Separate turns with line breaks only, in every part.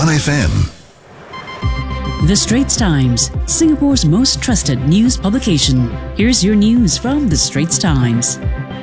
1FM.
The Straits Times, Singapore's most trusted news publication. Here's your news from The Straits Times.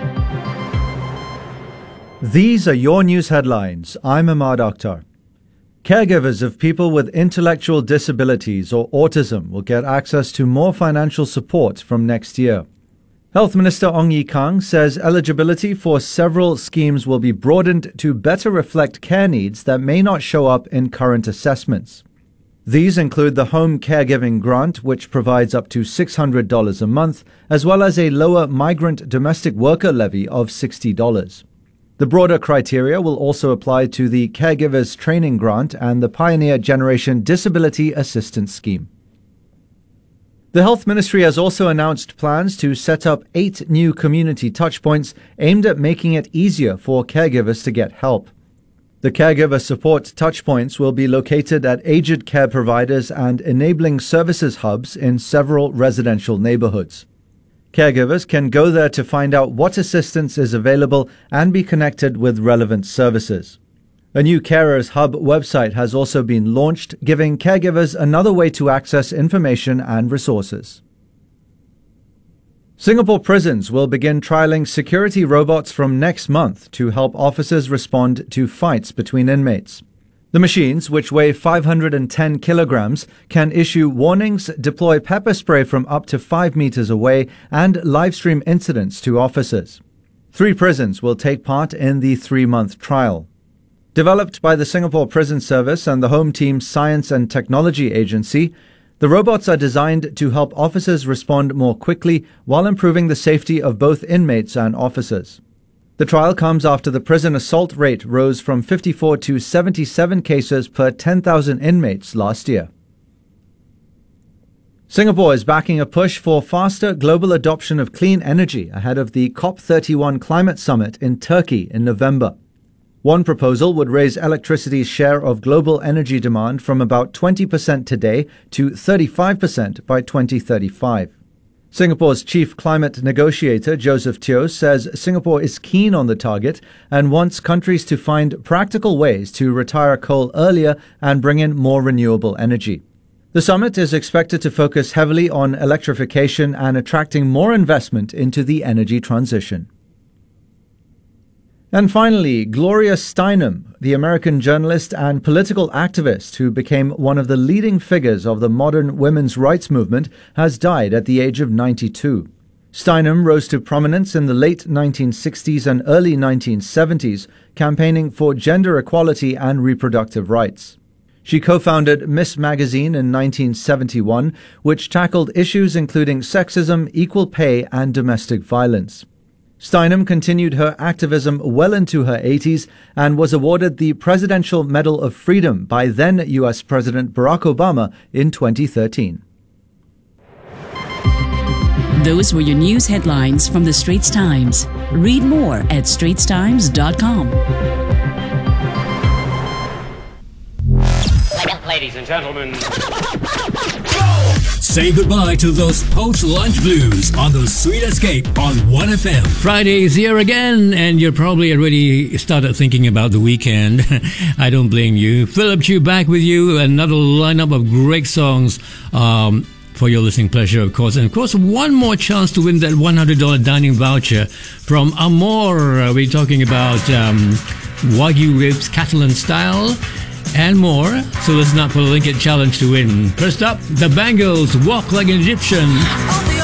These are your news headlines. I'm Ahmad Akhtar. Caregivers of people with intellectual disabilities or autism will get access to more financial support from next year. Health Minister Ong Ye Kung says eligibility for several schemes will be broadened to better reflect care needs that may not show up in current assessments. These include the Home Caregiving Grant, which provides up to $600 a month, as well as a lower migrant domestic worker levy of $60. The broader criteria will also apply to the Caregivers Training Grant and the Pioneer Generation Disability Assistance Scheme. The Health Ministry has also announced plans to set up 8 new community touchpoints aimed at making it easier for caregivers to get help. The caregiver support touchpoints will be located at aged care providers and enabling services hubs in several residential neighborhoods. Caregivers can go there to find out what assistance is available and be connected with relevant services. A new Carers Hub website has also been launched, giving caregivers another way to access information and resources. Singapore prisons will begin trialling security robots from next month to help officers respond to fights between inmates. The machines, which weigh 510 kilograms, can issue warnings, deploy pepper spray from up to 5 meters away, and livestream incidents to officers. 3 prisons will take part in the 3-month trial. Developed by the Singapore Prison Service and the Home Team Science and Technology Agency, the robots are designed to help officers respond more quickly while improving the safety of both inmates and officers. The trial comes after the prison assault rate rose from 54 to 77 cases per 10,000 inmates last year. Singapore is backing a push for faster global adoption of clean energy ahead of the COP31 climate summit in Turkey in November. One proposal would raise electricity's share of global energy demand from about 20% today to 35% by 2035. Singapore's chief climate negotiator, Joseph Teo, says Singapore is keen on the target and wants countries to find practical ways to retire coal earlier and bring in more renewable energy. The summit is expected to focus heavily on electrification and attracting more investment into the energy transition. And finally, Gloria Steinem, the American journalist and political activist who became one of the leading figures of the modern women's rights movement, has died at the age of 92. Steinem rose to prominence in the late 1960s and early 1970s, campaigning for gender equality and reproductive rights. She co-founded Miss Magazine in 1971, which tackled issues including sexism, equal pay, and domestic violence. Steinem continued her activism well into her 80s and was awarded the Presidential Medal of Freedom by then U.S. President Barack Obama in 2013.
Those were your news headlines from The Straits Times. Read more at straitstimes.com.
Ladies and gentlemen,
say goodbye to those post-lunch blues on the Sweet Escape on 1FM.
Friday's here again, and you're probably already started thinking about the weekend. I don't blame you. Philip Chu back with you. Another lineup of great songs for your listening pleasure, of course. And, of course, one more chance to win that $100 dining voucher from Amor. We're talking about Wagyu ribs, Catalan style, and more. So listen up for the Linkit Challenge to win. First up, the Bangles, Walk Like an Egyptian.